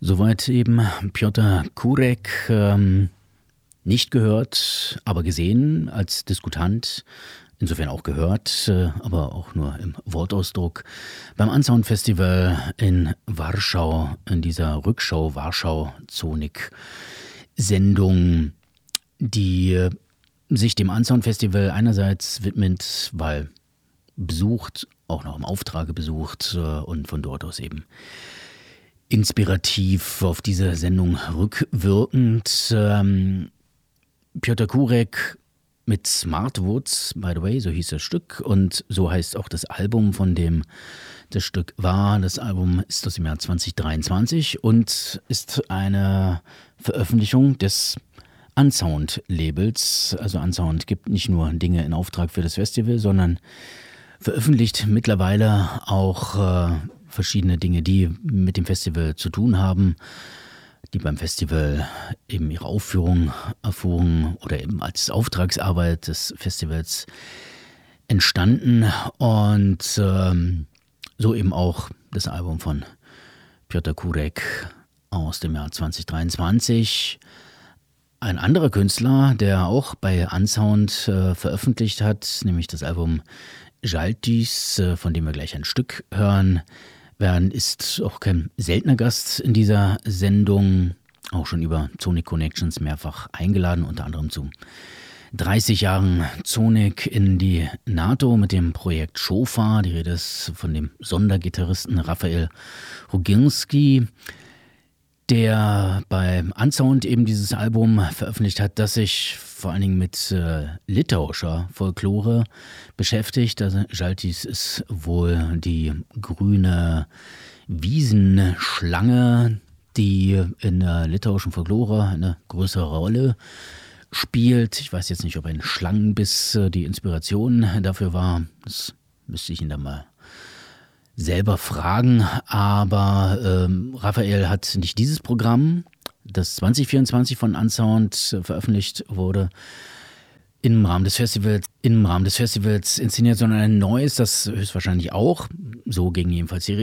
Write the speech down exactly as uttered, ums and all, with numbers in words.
Soweit eben Pjotr Kurek, ähm, nicht gehört, aber gesehen als Diskutant, insofern auch gehört, äh, aber auch nur im Wortausdruck, beim Unsound Festival in Warschau, in dieser Rückschau Warschau-Zonik-Sendung, die äh, sich dem Unsound Festival einerseits widmet, weil besucht, auch noch im Auftrage besucht äh, und von dort aus eben inspirativ auf diese Sendung rückwirkend. Ähm, Pjotr Kurek mit Smartwoods, by the way, so hieß das Stück und so heißt auch das Album, von dem das Stück war. Das Album ist aus dem Jahr zwanzig dreiundzwanzig und ist eine Veröffentlichung des Unsound-Labels. Also Unsound gibt nicht nur Dinge in Auftrag für das Festival, sondern veröffentlicht mittlerweile auch äh, verschiedene Dinge, die mit dem Festival zu tun haben, die beim Festival eben ihre Aufführung erfuhren oder eben als Auftragsarbeit des Festivals entstanden. Und ähm, so eben auch das Album von Pjotr Kurek aus dem Jahr zwanzig dreiundzwanzig. Ein anderer Künstler, der auch bei Unsound äh, veröffentlicht hat, nämlich das Album Jaltis, äh, von dem wir gleich ein Stück hören werden, ist auch kein seltener Gast in dieser Sendung, auch schon über Zonik Connections mehrfach eingeladen, unter anderem zu dreißig Jahren Zonik in die NATO mit dem Projekt Shofar. Die Rede ist von dem Sondergitarristen Raphael Roginski, der bei Unsound eben dieses Album veröffentlicht hat, das sich vor allen Dingen mit äh, litauischer Folklore beschäftigt. Also Jaltis ist wohl die grüne Wiesenschlange, die in der litauischen Folklore eine größere Rolle spielt. Ich weiß jetzt nicht, ob ein Schlangenbiss äh, die Inspiration dafür war. Das müsste ich ihn dann mal selber fragen, aber ähm, Raphael hat nicht dieses Programm, das zwanzig vierundzwanzig von Unsound äh, veröffentlicht wurde, im Rahmen des Festivals, im Rahmen des Festivals inszeniert, sondern ein neues, das höchstwahrscheinlich auch, so ging jedenfalls die